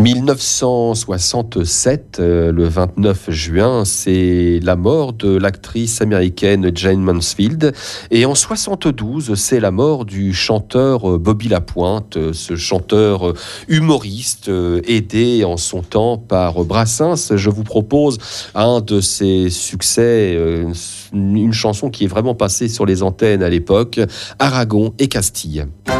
1967, le 29 juin, c'est la mort de l'actrice américaine Jane Mansfield. Et en 72, c'est la mort du chanteur Bobby Lapointe, ce chanteur humoriste aidé en son temps par Brassens. Je vous propose un de ses succès, une chanson qui est vraiment passée sur les antennes à l'époque, Aragon et Castille.